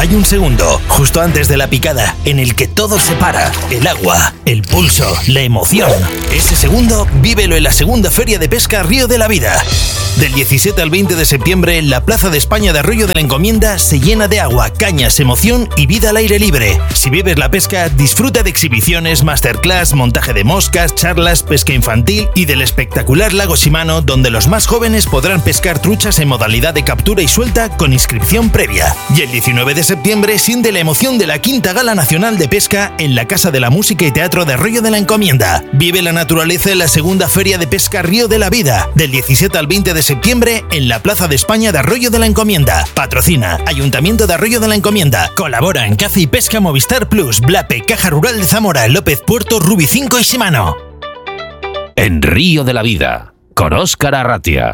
hay un segundo, justo antes de la picada, en el que todo se para. El agua, el pulso, la emoción. Ese segundo, vívelo en la segunda Feria de Pesca Río de la Vida. Del 17 al 20 de septiembre, la Plaza de España de Arroyo de la Encomienda se llena de agua, cañas, emoción y vida al aire libre. Si vives la pesca, disfruta de exhibiciones, masterclass, montaje de moscas, charlas, pesca infantil y del espectacular lago Shimano, donde los más jóvenes podrán pescar truchas en modalidad de captura y suelta con inscripción previa. Y el 19 de septiembre siente la emoción de la Quinta Gala Nacional de Pesca en la Casa de la Música y Teatro de Arroyo de la Encomienda. Vive la naturaleza en la segunda Feria de Pesca Río de la Vida, del 17 al 20 de septiembre en la Plaza de España de Arroyo de la Encomienda. Patrocina Ayuntamiento de Arroyo de la Encomienda. Colaboran Caza y Pesca, Movistar Plus, Blape, Caja Rural de Zamora, López Puerto, Rubi 5 y Shimano. En Río de la Vida, con Óscar Arratia.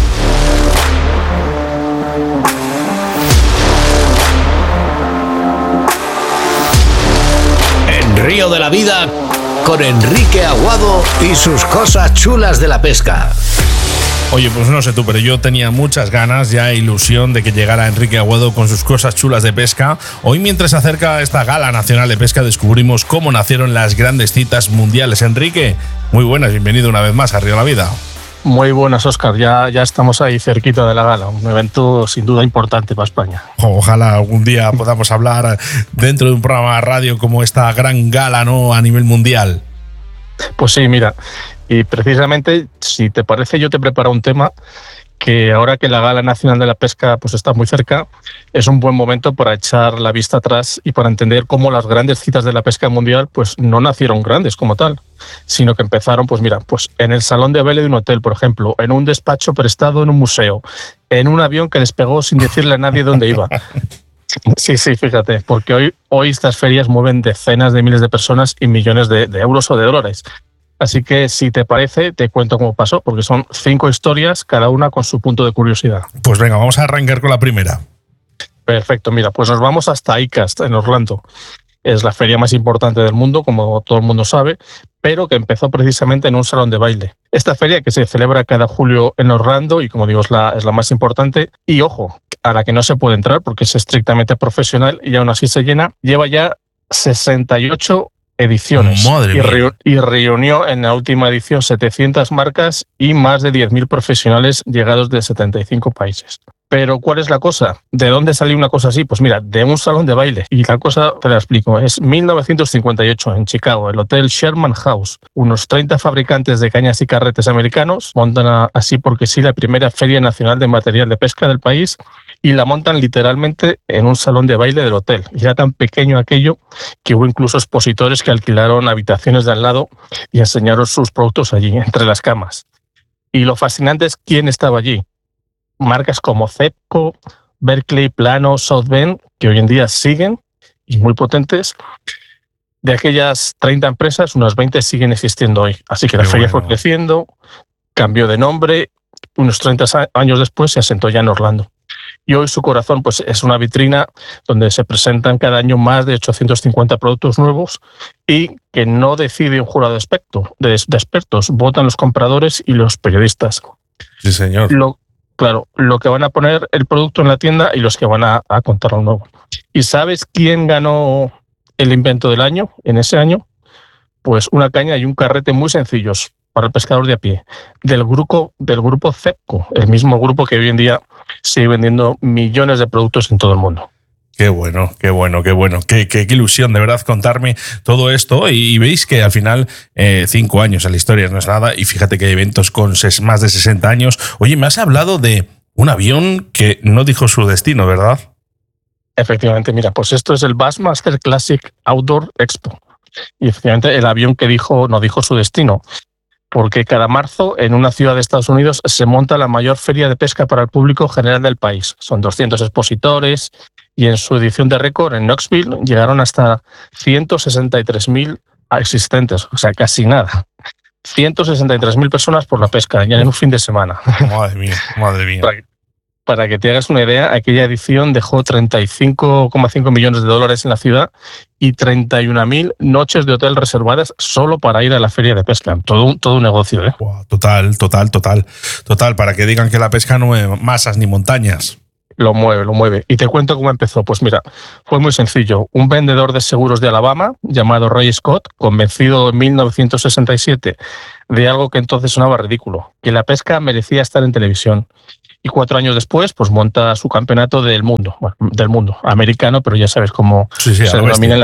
En Río de la Vida, con Enrique Aguado y sus cosas chulas de la pesca. Oye, pues no sé tú, pero yo tenía muchas ganas, ya ilusión de que llegara Enrique Aguado con sus cosas chulas de pesca. Hoy, mientras se acerca esta Gala Nacional de Pesca, descubrimos cómo nacieron las grandes citas mundiales. Enrique, muy buenas, bienvenido una vez más a Río de la Vida. Muy buenas, Óscar. Ya estamos ahí cerquita de la gala, un evento sin duda importante para España. Ojalá algún día podamos hablar dentro de un programa de radio como esta gran gala, ¿no?, a nivel mundial. Pues sí, mira, y precisamente, si te parece, yo te preparo un tema que ahora que la Gala Nacional de la Pesca pues está muy cerca, es un buen momento para echar la vista atrás y para entender cómo las grandes citas de la pesca mundial pues no nacieron grandes como tal, sino que empezaron, pues mira, pues en el salón de baile de un hotel, por ejemplo, en un despacho prestado en un museo, en un avión que despegó sin decirle a nadie dónde iba. Sí, fíjate, porque hoy estas ferias mueven decenas de miles de personas y millones de euros o de dólares. Así que, si te parece, te cuento cómo pasó, porque son 5 historias, cada una con su punto de curiosidad. Pues venga, vamos a arrancar con la primera. Perfecto, mira, pues nos vamos hasta ICAST, en Orlando. Es la feria más importante del mundo, como todo el mundo sabe, pero que empezó precisamente en un salón de baile. Esta feria, que se celebra cada julio en Orlando y, como digo, es la más importante, y ojo, a la que no se puede entrar porque es estrictamente profesional y aún así se llena, lleva ya 68 ediciones. Y reunió en la última edición 700 marcas y más de 10.000 profesionales llegados de 75 países. Pero ¿cuál es la cosa? ¿De dónde salió una cosa así? Pues mira, de un salón de baile. Y la cosa, te la explico, es 1958 en Chicago, el Hotel Sherman House. Unos 30 fabricantes de cañas y carretes americanos montan así porque sí la primera Feria Nacional de Material de Pesca del país y la montan literalmente en un salón de baile del hotel. Y era tan pequeño aquello que hubo incluso expositores que alquilaron habitaciones de al lado y enseñaron sus productos allí, entre las camas. Y lo fascinante es quién estaba allí. Marcas como Cepco, Berkeley, Plano, South Bend, que hoy en día siguen y muy potentes. De aquellas 30 empresas, unas 20 siguen existiendo hoy. Así que la feria fue creciendo, cambió de nombre, unos 30 años después se asentó ya en Orlando. Y hoy su corazón pues, es una vitrina donde se presentan cada año más de 850 productos nuevos y que no decide un jurado de expertos, votan los compradores y los periodistas. Sí, señor. Claro, lo que van a poner el producto en la tienda y los que van a contar lo nuevo. ¿Y sabes quién ganó el invento del año en ese año? Pues una caña y un carrete muy sencillos para el pescador de a pie, del grupo Cepco, el mismo grupo que hoy en día sigue vendiendo millones de productos en todo el mundo. Qué bueno. Qué ilusión, de verdad, contarme todo esto. Y veis que al final 5 años en la historia no es nada. Y fíjate que hay eventos con más de 60 años. Oye, me has hablado de un avión que no dijo su destino, ¿verdad? Efectivamente, mira, pues esto es el Bassmaster Classic Outdoor Expo. Y efectivamente el avión que no dijo su destino. Porque cada marzo en una ciudad de Estados Unidos se monta la mayor feria de pesca para el público general del país. Son 200 expositores y en su edición de récord en Knoxville llegaron hasta 163.000 asistentes, o sea, casi nada. 163.000 personas por la pesca ya en un fin de semana. Madre mía. Para que te hagas una idea, aquella edición dejó 35,5 millones de dólares en la ciudad y 31.000 noches de hotel reservadas solo para ir a la feria de pesca. Todo un negocio, ¿eh? Wow, total. Para que digan que la pesca no es masas ni montañas. Lo mueve. Y te cuento cómo empezó. Pues mira, fue muy sencillo. Un vendedor de seguros de Alabama, llamado Ray Scott, convencido en 1967 de algo que entonces sonaba ridículo, que la pesca merecía estar en televisión. Y 4 años después, pues monta su campeonato del mundo americano, pero ya sabes cómo se denominan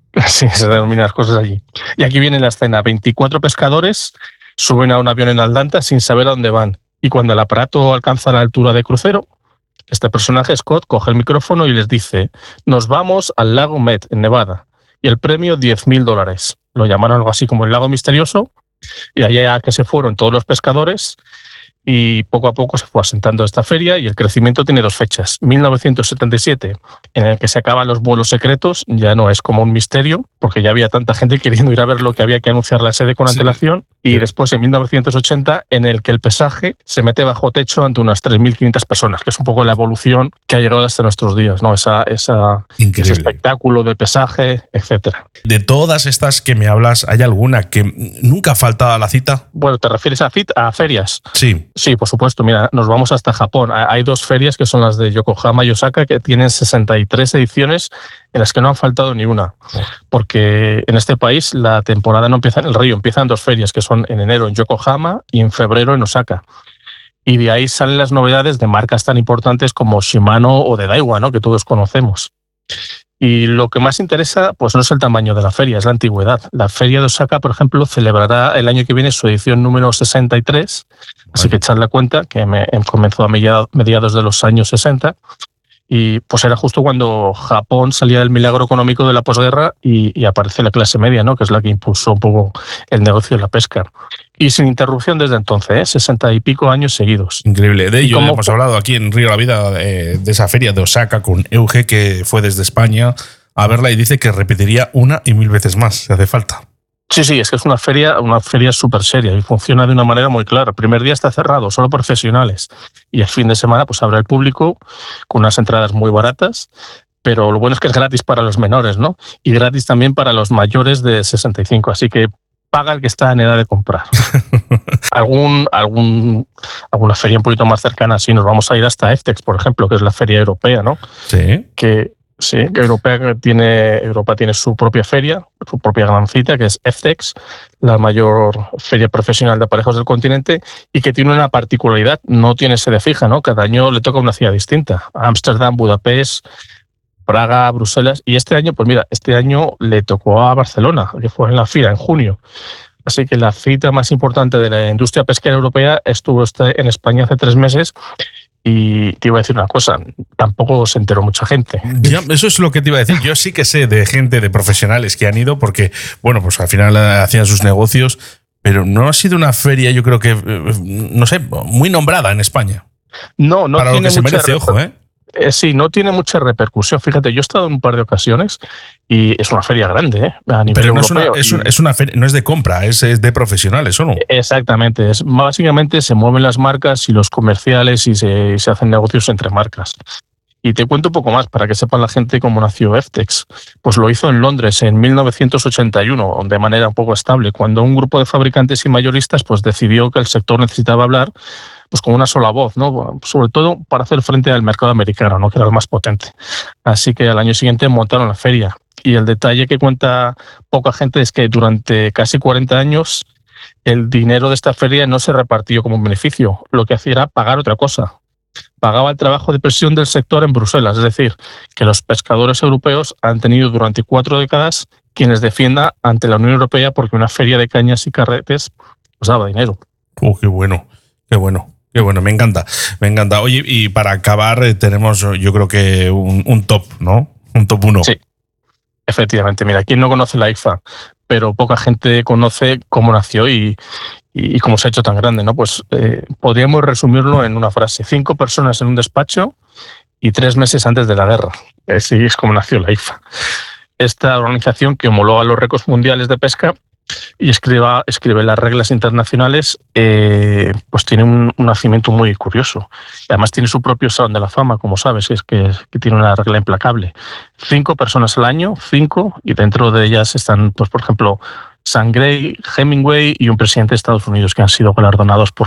las cosas allí. Y aquí viene la escena. 24 pescadores suben a un avión en Atlanta sin saber a dónde van. Y cuando el aparato alcanza la altura de crucero, este personaje, Scott, coge el micrófono y les dice: nos vamos al lago Met, en Nevada, y el premio $10,000. Lo llamaron algo así como el lago misterioso, y allá que se fueron todos los pescadores, y poco a poco se fue asentando esta feria, y el crecimiento tiene 2 fechas. 1977, en el que se acaban los vuelos secretos, ya no es como un misterio, porque ya había tanta gente queriendo ir a ver lo que había que anunciar la sede con antelación, y después en 1980, en el que el pesaje se mete bajo techo ante unas 3.500 personas, que es un poco la evolución que ha llegado hasta nuestros días, ¿no? Ese espectáculo de pesaje, etcétera. De todas estas que me hablas, ¿hay alguna que nunca falta a la cita? Bueno, ¿te refieres a ferias? Sí. Sí, por supuesto. Mira, nos vamos hasta Japón. Hay 2 ferias que son las de Yokohama y Osaka, que tienen 63 ediciones en las que no han faltado ni una. Porque en este país la temporada no empieza en el río, empiezan 2 ferias, que son en enero en Yokohama y en febrero en Osaka. Y de ahí salen las novedades de marcas tan importantes como Shimano o de Daiwa, ¿no? Que todos conocemos. Y lo que más interesa, pues no es el tamaño de la feria, es la antigüedad. La feria de Osaka, por ejemplo, celebrará el año que viene su edición número 63, así que echadle cuenta que comenzó a mediados de los años 60, y pues era justo cuando Japón salía del milagro económico de la posguerra y aparece la clase media, ¿no? Que es la que impulsó un poco el negocio de la pesca. Y sin interrupción desde entonces, 60 y pico años seguidos. Increíble. De ello hemos hablado aquí en Río de la Vida, de esa feria de Osaka con Euge, que fue desde España a verla y dice que repetiría 1 y 1000 veces más, si hace falta. Sí, es que es una feria súper seria y funciona de una manera muy clara. El primer día está cerrado, solo profesionales. Y el fin de semana pues habrá el público con unas entradas muy baratas, pero lo bueno es que es gratis para los menores, ¿no? Y gratis también para los mayores de 65. Así que paga el que está en edad de comprar. Alguna feria un poquito más cercana, sí, nos vamos a ir hasta FTEX, por ejemplo, que es la feria europea, ¿no? Sí. Sí, que Europa tiene su propia feria, su propia gran cita, que es FTEX, la mayor feria profesional de aparejos del continente, y que tiene una particularidad, no tiene sede fija, ¿no? Cada año le toca una ciudad distinta: Ámsterdam, Budapest, Praga, Bruselas, y este año le tocó a Barcelona, que fue en la FIRA en junio. Así que la cita más importante de la industria pesquera europea estuvo en España hace 3 meses. Y te iba a decir una cosa, tampoco se enteró mucha gente. Ya, eso es lo que te iba a decir. Yo sí que sé de gente, de profesionales que han ido porque, bueno, pues al final hacían sus negocios, pero no ha sido una feria, yo creo que, no sé, muy nombrada en España. No para tiene lo que se merece, ojo, ¿eh? Sí, no tiene mucha repercusión. Fíjate, yo he estado en un par de ocasiones y es una feria grande, a nivel pero no europeo. es una feria, no es de compra, es de profesionales, ¿o no? Exactamente. Básicamente se mueven las marcas y los comerciales y se hacen negocios entre marcas. Y te cuento un poco más para que sepan la gente cómo nació FTEX. Pues lo hizo en Londres en 1981, de manera un poco estable, cuando un grupo de fabricantes y mayoristas pues decidió que el sector necesitaba hablar pues con una sola voz, ¿no? Sobre todo para hacer frente al mercado americano, ¿no? Que era el más potente. Así que al año siguiente montaron la feria. Y el detalle que cuenta poca gente es que durante casi 40 años el dinero de esta feria no se repartió como un beneficio. Lo que hacía era pagar otra cosa. Pagaba el trabajo de presión del sector en Bruselas. Es decir, que los pescadores europeos han tenido durante 4 décadas quienes defienda ante la Unión Europea porque una feria de cañas y carretes pues daba dinero. Qué bueno, qué bueno. Qué bueno, me encanta, me encanta. Oye, y para acabar tenemos, yo creo que un top, ¿no? Un top 1. Sí, efectivamente. Mira, ¿quién no conoce la IFA? Pero poca gente conoce cómo nació y cómo se ha hecho tan grande, ¿no? Pues podríamos resumirlo en una frase: 5 personas en un despacho y 3 meses antes de la guerra. Así es como nació la IFA. Esta organización que homologa los récords mundiales de pesca y escribe las reglas internacionales, pues tiene un nacimiento muy curioso. Además tiene su propio salón de la fama, como sabes, que tiene una regla implacable. 5 personas al año, 5, y dentro de ellas están, pues por ejemplo, Sam Gray, Hemingway y un presidente de Estados Unidos que han sido galardonados por la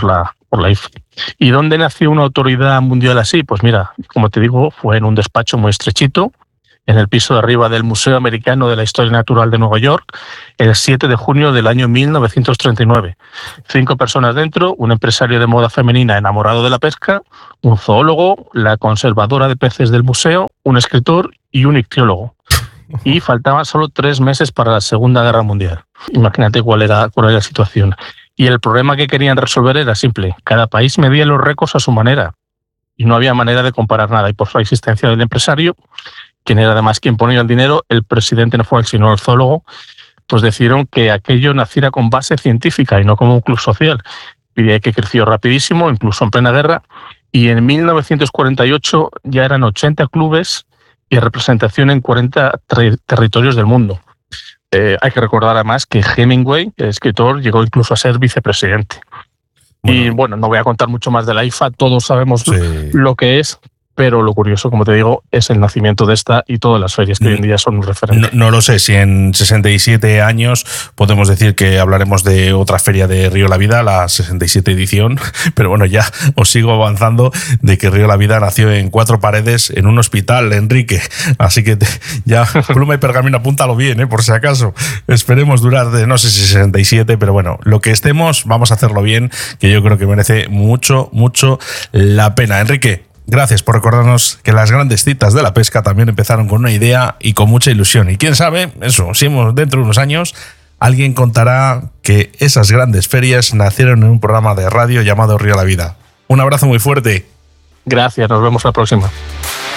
por la IFA. ¿Y dónde nació una autoridad mundial así? Pues mira, como te digo, fue en un despacho muy estrechito, en el piso de arriba del Museo Americano de la Historia Natural de Nueva York, el 7 de junio del año 1939. 5 personas dentro, un empresario de moda femenina enamorado de la pesca, un zoólogo, la conservadora de peces del museo, un escritor y un ictiólogo. Y faltaban solo 3 meses para la Segunda Guerra Mundial. Imagínate cuál era la situación. Y el problema que querían resolver era simple. Cada país medía los récords a su manera y no había manera de comparar nada. Y por la existencia del empresario, quien era además quien ponía el dinero, el presidente no fue él, sino el zoólogo, pues decidieron que aquello naciera con base científica y no como un club social. Y de ahí que creció rapidísimo, incluso en plena guerra, y en 1948 ya eran 80 clubes y representación en 40 territorios del mundo. Hay que recordar además que Hemingway, el escritor, llegó incluso a ser vicepresidente. Bueno. Y bueno, no voy a contar mucho más de la IFA, todos sabemos lo que es, pero lo curioso, como te digo, es el nacimiento de esta y todas las ferias que hoy en día son un referente. No lo sé si en 67 años podemos decir que hablaremos de otra feria de Río La Vida, la 67 edición, pero bueno, ya os sigo avanzando de que Río La Vida nació en 4 paredes en un hospital, Enrique, así que ya pluma y pergamino, apúntalo bien, por si acaso. Esperemos durar de no sé si 67, pero bueno, lo que estemos, vamos a hacerlo bien, que yo creo que merece mucho, mucho la pena. Enrique, gracias por recordarnos que las grandes citas de la pesca también empezaron con una idea y con mucha ilusión. Y quién sabe, eso, si dentro de unos años alguien contará que esas grandes ferias nacieron en un programa de radio llamado Río La Vida. Un abrazo muy fuerte. Gracias, nos vemos la próxima.